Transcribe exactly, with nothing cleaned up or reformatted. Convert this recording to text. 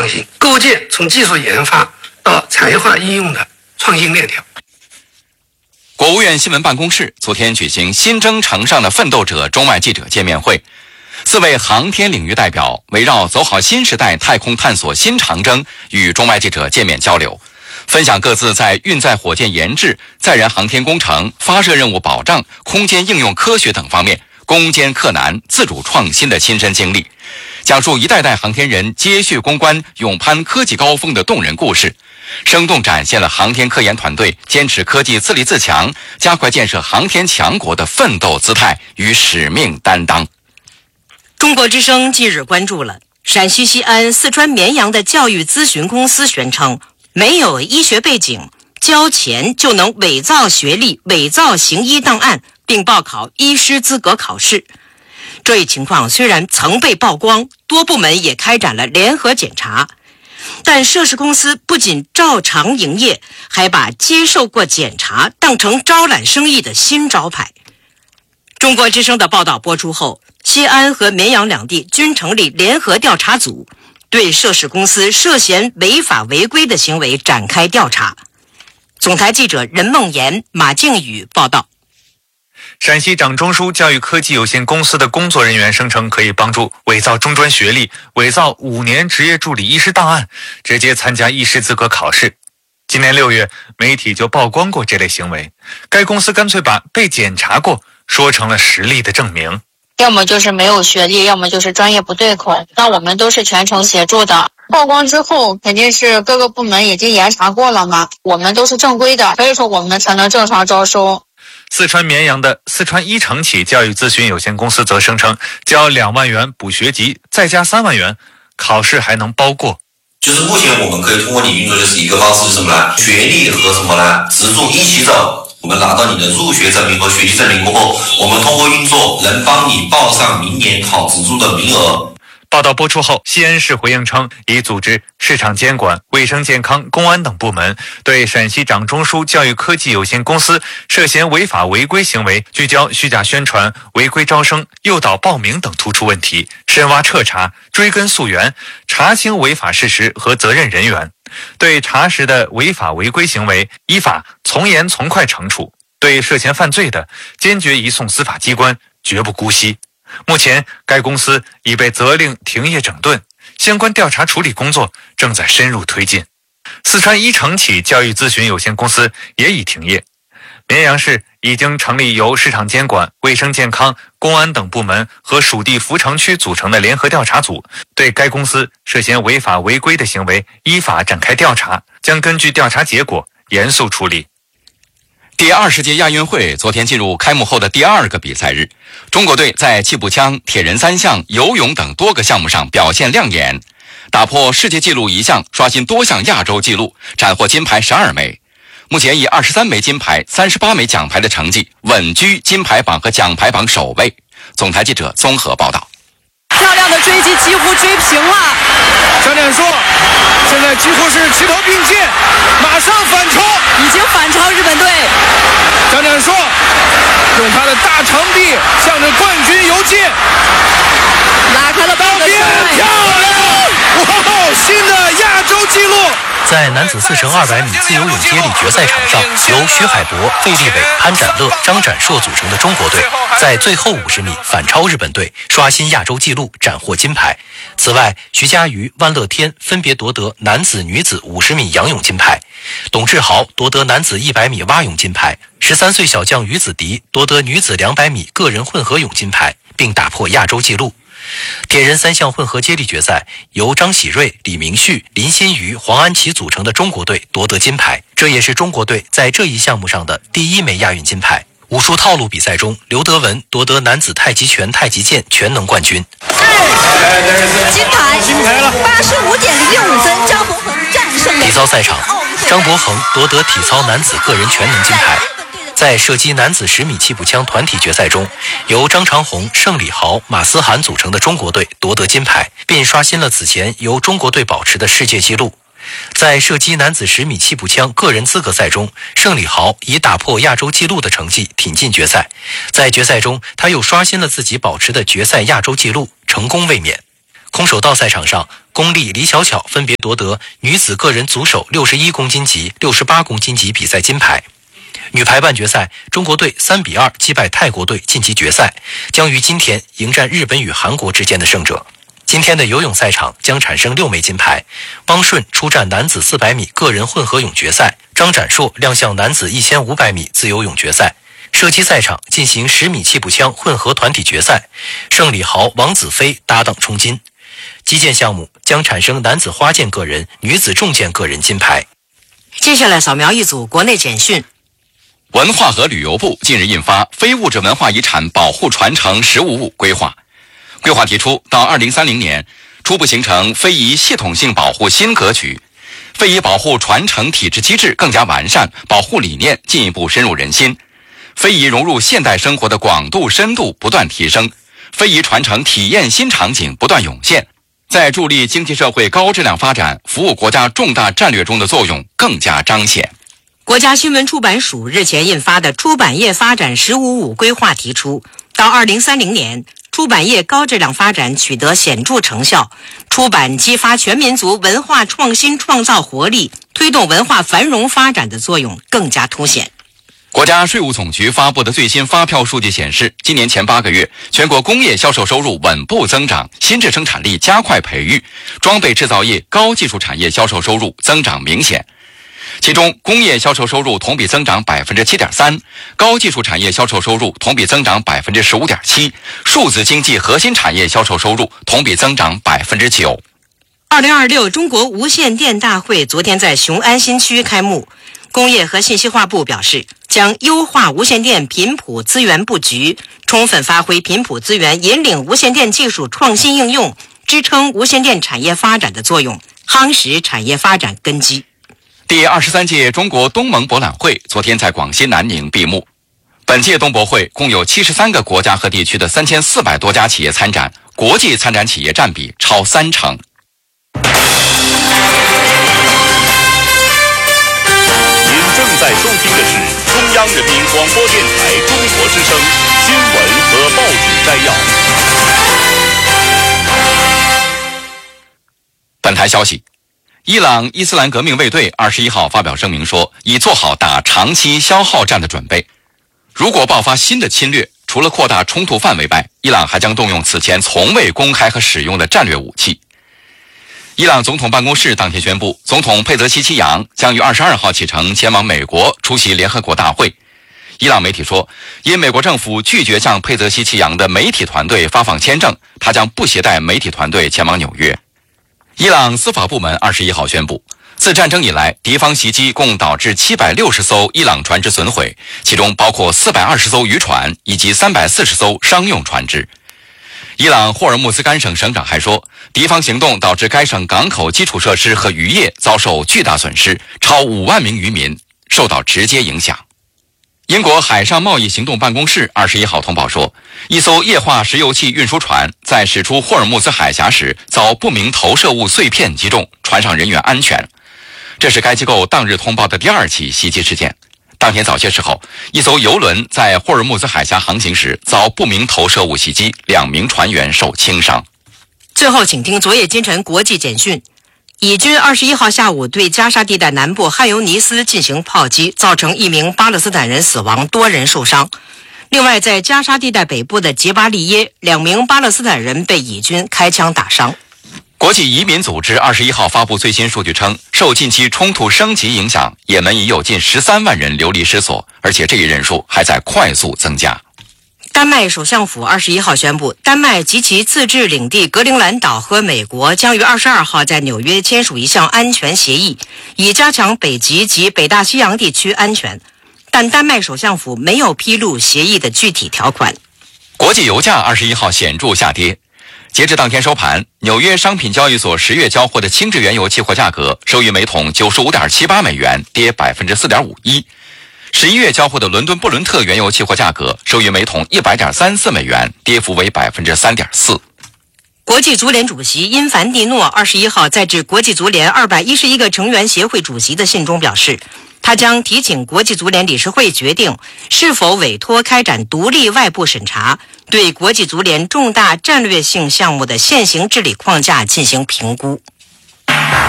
创新，构建从技术研发到产业化应用的创新链条。 国务院新闻办公室昨天举行新征程上的奋斗者中外记者见面会，四位航天领域代表围绕走好新时代太空探索新长征与中外记者见面交流，分享各自在运载火箭研制、载人航天工程、发射任务保障、空间应用科学等方面攻坚克难、自主创新的亲身经历，讲述一代代航天人接续攻关、勇攀科技高峰的动人故事，生动展现了航天科研团队坚持科技自立自强、加快建设航天强国的奋斗姿态与使命担当。 中国之声近日关注了陕西西安、四川绵阳的教育咨询公司宣称，没有医学背景，交钱就能伪造学历、伪造行医档案，并报考医师资格考试。这一情况虽然曾被曝光，多部门也开展了联合检查，但涉事公司不仅照常营业，还把接受过检查当成招揽生意的新招牌。中国之声的报道播出后，西安和绵阳两地均成立联合调查组，对涉事公司涉嫌违法违规的行为展开调查。总台记者任梦妍、马静宇报道。 陕西掌中枢教育科技有限公司的工作人员声称，可以帮助伪造中专学历、伪造五年职业助理医师档案，直接参加医师资格考试。今年六月，媒体就曝光过这类行为，该公司干脆把被检查过说成了实力的证明。 要么就是没有学历，要么就是专业不对口，那我们都是全程协助的。曝光之后，肯定是各个部门已经严查过了嘛，我们都是正规的，所以说我们才能正常招收。 四川绵阳的四川一城企教育咨询有限公司则声称，交两万元补学籍，再加三万元，考试还能包过。 就是目前我们可以通过你运作就是一个方式是什么呢？学历和什么呢？职助一起走。我们拿到你的入学证明和学习证明过后，我们通过运作能帮你报上明年考职助的名额。 报道播出后，西安市回应称，已组织市场监管、卫生健康、公安等部门，对陕西掌中枢教育科技有限公司涉嫌违法违规行为、聚焦虚假宣传、违规招生、诱导报名等突出问题，深挖彻查，追根溯源，查清违法事实和责任人员。对查实的违法违规行为，依法从严从快惩处；对涉嫌犯罪的，坚决移送司法机关，绝不姑息。目前，该公司已被责令停业整顿，相关调查处理工作正在深入推进。四川一城企教育咨询有限公司也已停业。绵阳市已经成立由市场监管、卫生健康、公安等部门和属地扶城区组成的联合调查组，对该公司涉嫌违法违规的行为依法展开调查，将根据调查结果严肃处理。 第二十届亚运会昨天进入开幕后的第二个比赛日，中国队在气步枪、铁人三项、游泳等多个项目上表现亮眼，打破世界纪录一项，刷新多项亚洲纪录，斩获金牌十二枚。目前以二十三枚金牌、三十八枚奖牌的成绩稳居金牌榜和奖牌榜首位。总台记者综合报道。 漂亮的追击几乎追平了， 张亮硕现在几乎是齐头并进，马上反超， 已经反超日本队。 张亮硕用他的大长臂向着冠军游进， 拉开了到边，漂亮！哇，新的亚洲纪录！ 在男子四乘二百米自由泳接力决赛场上，由徐海博、费立伟、潘展乐、张展硕组成的中国队，在最后五十米反超日本队，刷新亚洲纪录，斩获金牌。此外，徐嘉余、万乐天分别夺得男子、女子五十米仰泳金牌，董志豪夺得男子一百米蛙泳金牌，十三岁小将于子迪夺得女子两百米个人混合泳金牌，并打破亚洲纪录。铁人三项混合接力决赛，由张喜瑞、李明旭、林新瑜、黄安琪组成的中国队夺得金牌，这也是中国队在这一项目上的第一枚亚运金牌。武术套路比赛中，刘德文夺得男子太极拳、太极剑全能冠军。 金牌，金牌了，八十五点零六五分，张博恒战胜了。 体操赛场，张博恒夺得体操男子个人全能金牌。在射击男子十米气步枪团体决赛中，由张长虹、盛礼豪、马思涵组成的中国队夺得金牌，并刷新了此前由中国队保持的世界纪录。在射击男子十米气步枪个人资格赛中，盛礼豪以打破亚洲纪录的成绩挺进决赛。在决赛中，他又刷新了自己保持的决赛亚洲纪录，成功卫冕。空手道赛场上， 巩俐、李小巧分别夺得女子个人组手六十一公斤级、六十八公斤级比赛金牌。女排半决赛，中国队三比二击败泰国队晋级决赛，将于今天迎战日本与韩国之间的胜者。今天的游泳赛场将产生六枚金牌，汪顺出战男子四百米个人混合泳决赛，张展硕亮相男子一千五百米自由泳决赛。射击赛场进行十米气步枪混合团体决赛，盛礼豪、王子飞搭档冲金。击剑项目将产生男子花剑个人、女子重剑个人金牌。 接下来扫描一组国内简讯。 文化和旅游部近日印发《非物质文化遗产保护传承实务物规划》，规划提出，到二零三零年，初步形成非遗系统性保护新格局，非遗保护传承体制机制更加完善，保护理念进一步深入人心，非遗融入现代生活的广度深度不断提升，非遗传承体验新场景不断涌现，在助力经济社会高质量发展、服务国家重大战略中的作用更加彰显。 国家新闻出版署日前印发的《出版业发展“十五五”规划》提出，到二零三零年，出版业高质量发展取得显著成效，出版激发全民族文化创新创造活力，推动文化繁荣发展的作用更加凸显。 国家税务总局发布的最新发票数据显示，今年前八个月，全国工业销售收入稳步增长，新质生产力加快培育，装备制造业、高技术产业销售收入增长明显。其中，工业销售收入同比增长百分之七点三，高技术产业销售收入同比增长百分之十五点七，数字经济核心产业销售收入同比增长百分之九。 二零二六中国无线电大会昨天在雄安新区开幕，工业和信息化部表示，将优化无线电频谱资源布局，充分发挥频谱资源引领无线电技术创新应用，支撑无线电产业发展的作用，夯实产业发展根基。 第二十三届中国东盟博览会昨天在广西南宁闭幕。本届东博会共有七十三个国家和地区的三千四百多家企业参展，国际参展企业占比超三成。 您正在收听的是中央人民广播电台中国之声新闻和报纸摘要。 本台消息，伊朗伊斯兰革命卫队二十一号发表声明说，已做好打长期消耗战的准备。如果爆发新的侵略，除了扩大冲突范围外，伊朗还将动用此前从未公开和使用的战略武器。伊朗总统办公室当天宣布，总统佩泽西奇扬将于二十二号启程前往美国出席联合国大会。伊朗媒体说，因美国政府拒绝向佩泽西奇扬的媒体团队发放签证，他将不携带媒体团队前往纽约。伊朗司法部门二十一号宣布，自战争以来，敌方袭击共导致七百六十艘伊朗船只损毁，其中包括四百二十艘渔船以及三百四十艘商用船只。伊朗霍尔木兹干省省长还说，敌方行动导致该省港口基础设施和渔业遭受巨大损失，超五万名渔民受到直接影响。英国海上贸易行动办公室二十一号通报说，一艘液化石油气运输船在驶出霍尔木兹海峡时遭不明投射物碎片击中，船上人员安全。这是该机构当日通报的第二起袭击事件。当天早些时候，一艘邮轮在霍尔木兹海峡航行时遭不明投射物袭击，两名船员受轻伤。 最后请听昨夜今晨国际简讯。以军二十一号下午对加沙地带南部汉尤尼斯进行炮击，造成一名巴勒斯坦人死亡，多人受伤。另外，在加沙地带北部的杰巴利耶，两名巴勒斯坦人被以军开枪打伤。 国际移民组织二十一号发布最新数据称，受近期冲突升级影响，也门已有近十三万人流离失所，而且这一人数还在快速增加。 丹麦首相府二十一号宣布，丹麦及其自治领地格陵兰岛和美国将于二十二号在纽约签署一项安全协议，以加强北极及北大西洋地区安全。但丹麦首相府没有披露协议的具体条款。 国际油价二十一号显著下跌。截至当天收盘，纽约商品交易所十月交货的轻质原油期货价格收于每桶九十五点七八美元，跌百分之四点五一。十一月交货的伦敦布伦特原油期货价格收于每桶一百点三四美元，跌幅为百分之三点四。 国际足联主席因凡蒂诺二十一号在致国际足联二百一十一个成员协会主席的信中表示，他将提请国际足联理事会决定是否委托开展独立外部审查，对国际足联重大战略性项目的现行治理框架进行评估。